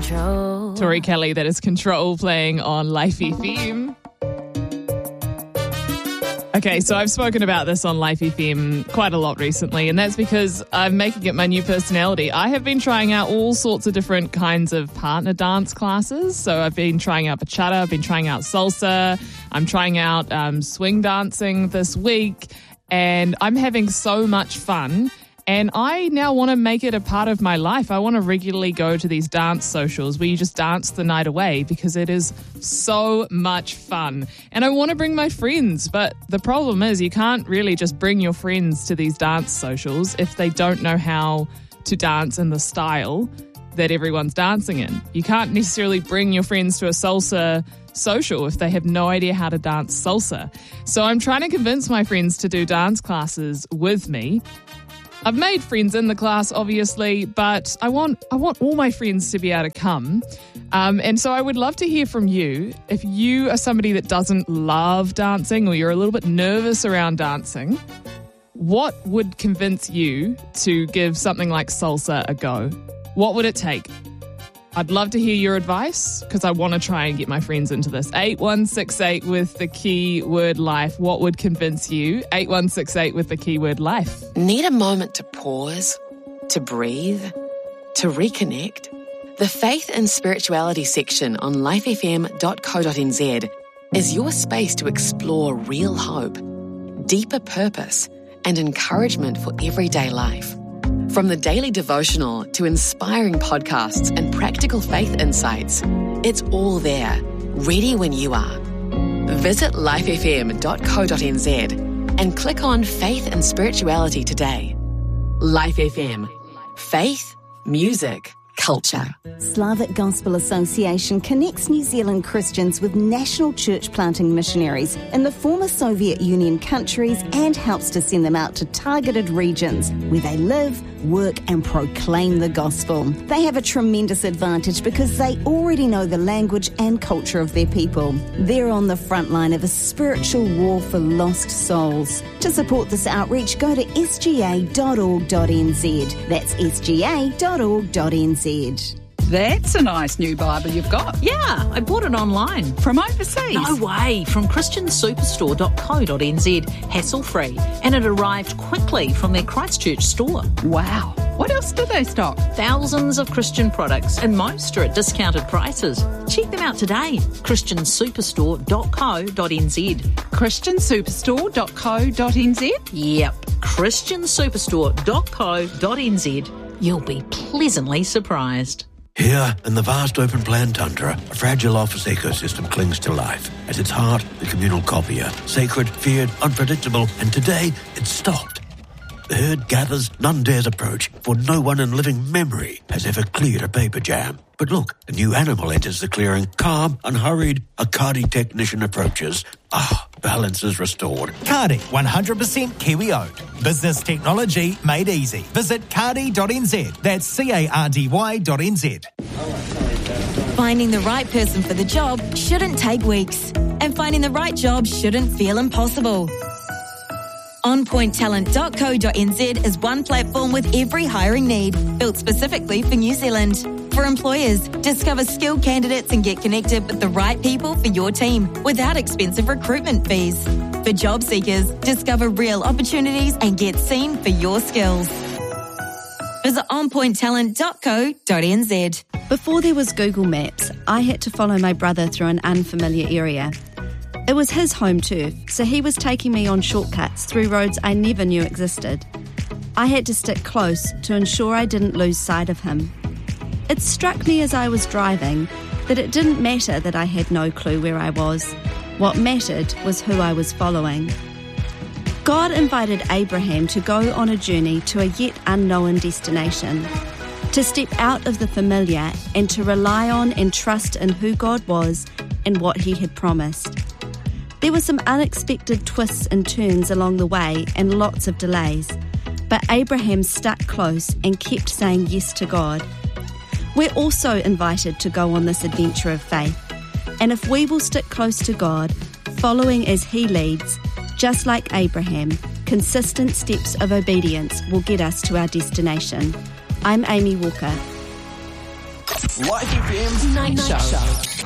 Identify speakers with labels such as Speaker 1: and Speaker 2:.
Speaker 1: control.
Speaker 2: Tori Kelly, that is Control, playing on Life FM. Okay, so I've spoken about this on Life FM quite a lot recently, and that's because I'm making it my new personality. I have been trying out all sorts of different kinds of partner dance classes. So I've been trying out bachata, I've been trying out salsa, I'm trying out swing dancing this week, and I'm having so much fun. And I now want to make it a part of my life. I want to regularly go to these dance socials where you just dance the night away because it is so much fun. And I want to bring my friends, but the problem is you can't really just bring your friends to these dance socials if they don't know how to dance in the style that everyone's dancing in. You can't necessarily bring your friends to a salsa social if they have no idea how to dance salsa. So I'm trying to convince my friends to do dance classes with me. I've made friends in the class, obviously, but I want all my friends to be able to come. And so I would love to hear from you. If you are somebody that doesn't love dancing or you're a little bit nervous around dancing, what would convince you to give something like salsa a go? What would it take? I'd love to hear your advice because I want to try and get my friends into this. 8168 with the keyword life. What would convince you? 8168 with the keyword life.
Speaker 1: Need a moment to pause, to breathe, to reconnect? The Faith and Spirituality section on lifefm.co.nz is your space to explore real hope, deeper purpose, and encouragement for everyday life. From the daily devotional to inspiring podcasts and practical faith insights, it's all there, ready when you are. Visit lifefm.co.nz and click on Faith and Spirituality today. Life FM. Faith, music, culture.
Speaker 3: Slavic Gospel Association connects New Zealand Christians with national church planting missionaries in the former Soviet Union countries and helps to send them out to targeted regions where they live, work and proclaim the gospel. They have a tremendous advantage because they already know the language and culture of their people. They're on the front line of a spiritual war for lost souls. To support this outreach, go to sga.org.nz. That's sga.org.nz.
Speaker 4: That's a nice new Bible you've got.
Speaker 5: Yeah, I bought it online.
Speaker 4: From overseas?
Speaker 5: No way, from christiansuperstore.co.nz, hassle-free. And it arrived quickly from their Christchurch store.
Speaker 4: Wow. What else do they stock?
Speaker 5: Thousands of Christian products, and most are at discounted prices. Check them out today, christiansuperstore.co.nz.
Speaker 4: christiansuperstore.co.nz?
Speaker 5: Yep, christiansuperstore.co.nz. You'll be pleasantly surprised.
Speaker 6: Here, in the vast open plan tundra, a fragile office ecosystem clings to life. At its heart, the communal copier. Sacred, feared, unpredictable, and today, it's stopped. The herd gathers, none dares approach, for no one in living memory has ever cleared a paper jam. But look, a new animal enters the clearing, calm, unhurried. A Kādi technician approaches. Balance is restored.
Speaker 7: Kādi, 100% Kiwi-owned. Business technology made easy. Visit Kādi.nz. That's CARDY.nz.
Speaker 8: Finding the right person for the job shouldn't take weeks. And finding the right job shouldn't feel impossible. OnPointTalent.co.nz is one platform with every hiring need, built specifically for New Zealand. For employers, discover skilled candidates and get connected with the right people for your team without expensive recruitment fees. For job seekers, discover real opportunities and get seen for your skills. Visit onpointtalent.co.nz.
Speaker 9: Before there was Google Maps, I had to follow my brother through an unfamiliar area. It was his home turf, so he was taking me on shortcuts through roads I never knew existed. I had to stick close to ensure I didn't lose sight of him. It struck me as I was driving that it didn't matter that I had no clue where I was. What mattered was who I was following. God invited Abraham to go on a journey to a yet unknown destination, to step out of the familiar and to rely on and trust in who God was and what he had promised. There were some unexpected twists and turns along the way and lots of delays, but Abraham stuck close and kept saying yes to God. We're also invited to go on this adventure of faith, and if we will stick close to God, following as he leads, just like Abraham, consistent steps of obedience will get us to our destination. I'm Amy Walker.
Speaker 10: Life FM Night Show.